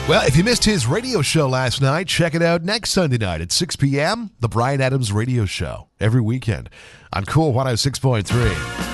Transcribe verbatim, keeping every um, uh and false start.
Well, if you missed his radio show last night, check it out next Sunday night at six p.m. The Bryan Adams Radio Show, every weekend on Cool one oh six point three.